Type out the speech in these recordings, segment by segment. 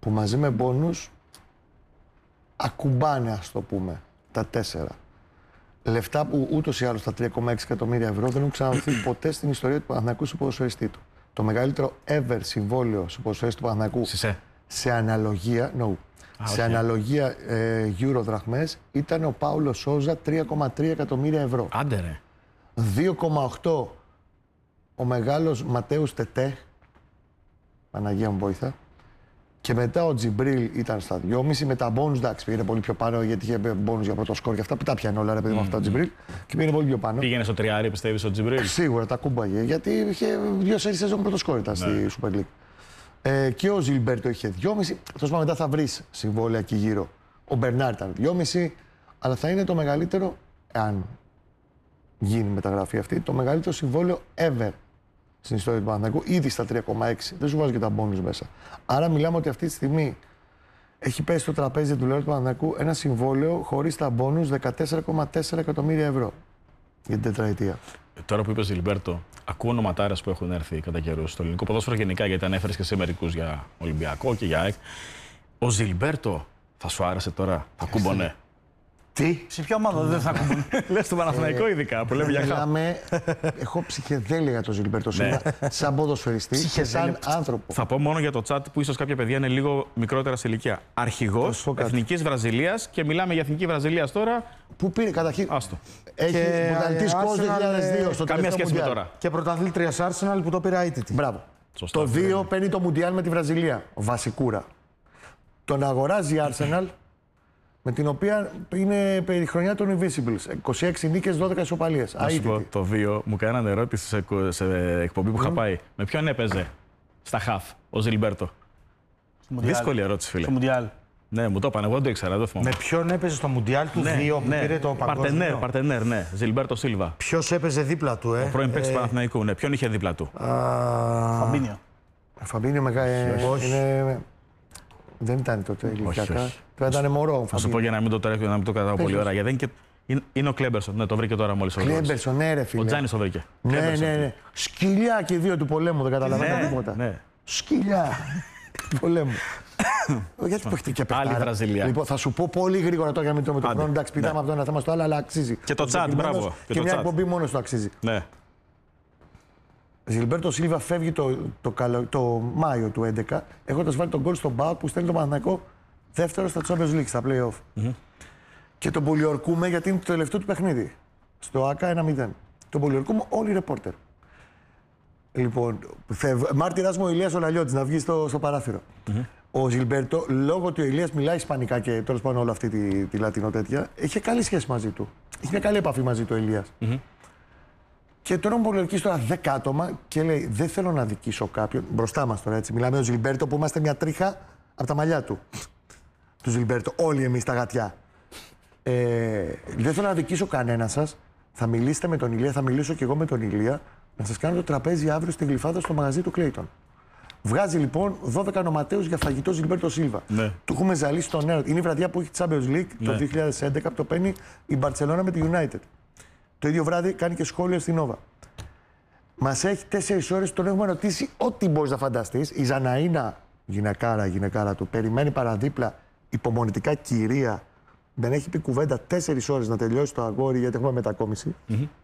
που μαζί με μπόνους ακουμπάνε, ας το πούμε, τα 4. Λεφτά που ούτως ή άλλως τα 3,6 εκατομμύρια ευρώ δεν έχουν ξαναδοθεί ποτέ στην ιστορία του Παναθηναϊκού στο ποδοσφαιριστή του. Το μεγαλύτερο ever συμβόλαιο στο ποδοσφαιριστή του Παναθηναϊκού σε αναλογία, σε αναλογία euro δραχμές ήταν ο Πάουλο Σόζα, 3,3 εκατομμύρια ευρώ. Άντε ρε. 2,8 ο μεγάλος Ματέους Τετέ, Παναγία μου βοήθα. Και μετά ο Τζιμπρίλ ήταν στα 2,5. Με τα μπόνους, εντάξει, πήγαινε πολύ πιο πάνω γιατί είχε μπόνους για πρώτο σκορ και αυτά. Που τα πιάνε όλα, ρε παιδί μου, αυτά ο Τζιμπρίλ. Και πήγαινε πολύ πιο πάνω. Πήγαινε στο τριάρι, πιστεύεις, ο Τζιμπρίλ? Σίγουρα τα κούμπαγε. Γιατί είχε 2 σερί σεζόν πρώτο σκορ ήταν στη Super League. Και ο Ζιλμπέρτο είχε 2,5. Τόσο μετά θα βρει συμβόλαια εκεί γύρω. Ο Μπερνάρ ήταν 2,5. Αλλά θα είναι το μεγαλύτερο, αν γίνει η μεταγραφή αυτή, το μεγαλύτερο συμβόλαιο ever στην ιστορία του Παναθηναϊκού, ήδη στα 3,6. Δεν σου βάζει και τα μπόνους μέσα. Άρα μιλάμε ότι αυτή τη στιγμή έχει πέσει στο τραπέζι του Λεωφόρου του Παναθηναϊκού ένα συμβόλαιο χωρίς τα μπόνους 14,4 εκατομμύρια ευρώ για την τετραετία. Τώρα που είπε Ζιλμπέρτο, ακούω ονοματάρες που έχουν έρθει κατά καιρούς στο ελληνικό ποδόσφαιρο γενικά, γιατί ανέφερες και σε μερικούς για Ολυμπιακό και για ΑΕΚ. Ο Ζιλμπέρτο θα σου άρεσε τώρα, θα κούμπονε? Τι? Σε ποια ομάδα δεν θα ακούμε? Λες το Παναθηναϊκό ειδικά που λέμε για χάπ. Έχω ψυχεδέλεια για τον Ζιλμπέρτο Σίλβα σαν ποδοσφαιριστή και σαν άνθρωπο. Θα πω μόνο για το chat που ίσως κάποια παιδιά είναι λίγο μικρότερα σε ηλικία. Αρχηγός Εθνικής Βραζιλίας, και μιλάμε για Εθνική Βραζιλίας τώρα. Πού πήρε καταρχήν? Άστο. Έχει πρωταθλητής COS 2002 στο καμία σχέση με Μουντιάλ. τώρα. Και πρωταθλήτριας Arsenal που το πήρε αίτητη. Μπράβο. Σωστά, το 2 παίρνει το Μουντιάλ με τη Βραζιλία. Βασικούρα. Τον αγοράζει η Arsenal, με την οποία είναι η χρονιά των Invisibles. 26 νίκες, 12 ισοπαλίες. Να σου πω, το 2 μου κάνανε ερώτηση σε εκπομπή που είχα πάει. Με ποιον έπαιζε στα χαφ ο Ζιλμπέρτο? Δύσκολη ερώτηση, φίλε. Στο Μουντιάλ. Ναι, μου το είπαν, εγώ δεν το ήξερα, δεν θυμάμαι. Με ποιον έπαιζε στο Μουντιάλ του 2 που πήρε το παγκόσμιο? Παρτενέρ, ναι. Ζιλμπέρτο Σίλβα. Ποιος έπαιζε δίπλα του, Ο πρώην παίκτης του Παναθηναϊκού, ναι. Ποιον είχε δίπλα του? Φαμπίνιο. Φαμπίνιο δεν ήταν τότε ηλικιακά. Τώρα ήταν μωρό. Θα σου πω για να μην το κρατάω πολύ ώρα. Γιατί είναι ο Κλέμπερσον. Ναι, το βρήκε τώρα μόλις. Κλέμπερσον, ναι, ρε φίλε. Ο Τζάνης το βρήκε. Ναι. Σκυλιά και οι δύο του πολέμου, δεν καταλαβαίνω τίποτα. Ναι. Σκυλιά του πολέμου. Γιατί που έχετε και παιχτάρα. Άλλη Βραζιλία. Λοιπόν, θα σου πω πολύ γρήγορα τώρα για να μην τρώμε τον χρόνο. Εντάξει, πηδάμε από το ένα θέμα στο άλλο, αλλά αξίζει. Και το chat, μπράβο. Και μια εκπομπή μόνο του αξίζει. Ναι. Ζιλμπέρτο Σίλβα φεύγει το Μάιο του 2011, έχοντας βάλει τον γκολ στον ΠΑΟΚ που στέλνει τον Παναθηναϊκό δεύτερο στα Champions League, στα play-off. Και τον πολιορκούμε γιατί είναι το τελευταίο του παιχνίδι. Στο ΑΚΑ 1-0. Τον πολιορκούμε όλοι οι ρεπόρτερ. Λοιπόν, μάρτυρας μου ο Ηλίας ο Λαλιώτης να βγει στο παράθυρο. Ο Ζιλμπέρτο, λόγω ότι ο Ηλίας μιλάει ισπανικά και τέλος πάντων όλη αυτή τη λατινό τέτοια, είχε καλή σχέση μαζί του. Είχε μια καλή επαφή μαζί του ο Ηλίας. Και τώρα μου πολιορκείς τώρα 10 άτομα και λέει: δεν θέλω να δικήσω κάποιον. Μπροστά μας τώρα έτσι. Μιλάμε ο Ζιλμπέρτο που είμαστε μια τρίχα από τα μαλλιά του. Του Ζιλμπέρτο, όλοι εμείς τα γατιά. Δεν θέλω να δικήσω κανένα σας. Θα μιλήσετε με τον Ηλία, θα μιλήσω κι εγώ με τον Ηλία. Να σας κάνω το τραπέζι αύριο στην Γλυφάδα στο μαγαζί του Κλέιτον. Βγάζει λοιπόν 12 ονοματέους για φαγητό Ζιλμπέρτο Σίλβα. Ναι. Του έχουμε ζαλίσει τον νέο. Είναι η βραδιά που έχει Champions League το 2011 που το παίρνει η Μπαρτσελόνα με τη United. Το ίδιο βράδυ κάνει και σχόλιο στην Νόβα. Μας έχει 4 ώρες, τον έχουμε ρωτήσει ό,τι μπορείς να φανταστείς. Η Ζαναΐνα, γυναικάρα του, περιμένει παραδίπλα υπομονητικά κυρία. Δεν έχει πει κουβέντα 4 ώρες να τελειώσει το αγόρι γιατί έχουμε μετακόμιση.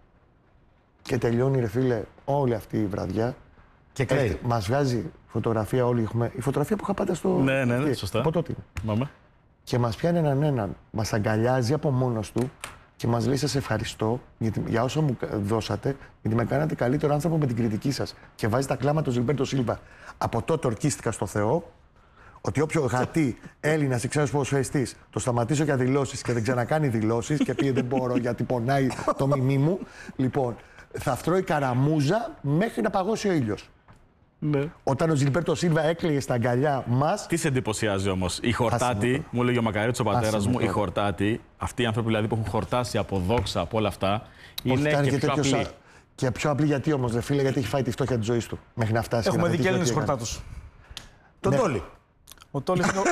Και τελειώνει, ρε φίλε, όλη αυτή η βραδιά. Και κλαίει. Μας βγάζει φωτογραφία, όλοι έχουμε. Η φωτογραφία που είχα πάντα στο. Ναι, σωστά. Από τότε. Μάμα. Και μας πιάνει έναν. Μας αγκαλιάζει από μόνος του. Και μας λέει: σας ευχαριστώ για όσα μου δώσατε, γιατί με κάνατε καλύτερο άνθρωπο με την κριτική σας. Και βάζει τα κλάματα του Ζιλμπέρτο Σίλβα. Από τότε ορκίστηκα στο Θεό ότι όποιο γατί Έλληνας ή ξένος ποδοσφαιριστής το σταματήσω για δηλώσεις και δεν ξανακάνει δηλώσεις και πει δεν μπορώ γιατί πονάει το μιμί μου, λοιπόν, θα φτρώει καραμούζα μέχρι να παγώσει ο ήλιος. Ναι. Όταν ο Ζιλμπέρτο Σίλβα έκλαιγε στα αγκαλιά μας. Τι σε εντυπωσιάζει όμως? Η χορτάτη, μου λέγει ο Μακαρίτης ο πατέρας μου, η χορτάτη, αυτοί οι άνθρωποι δηλαδή που έχουν χορτάσει από δόξα, από όλα αυτά, είναι και πιο απλή. Και πιο απλή γιατί όμως, δε φίλε, γιατί έχει φάει τη φτώχεια της ζωής του μέχρι να φτάσει. Έχουμε δει και Έλληνες χορτάτους. Τον Τόλι. Ο Τόλις είναι.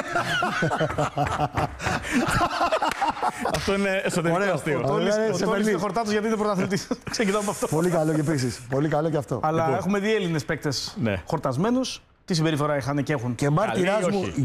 Αυτό είναι εσωτερικό αστείο. Ο Τόλις είναι χορτάτος γιατί είναι πρωταθλητής. Ξεκινάμε από αυτό. Πολύ καλό και επίσης. Πολύ καλό και αυτό. Αλλά έχουμε δει Έλληνες παίκτες χορτασμένους. Τι συμπεριφορά είχαν και έχουν. Και μάρτυράς μου.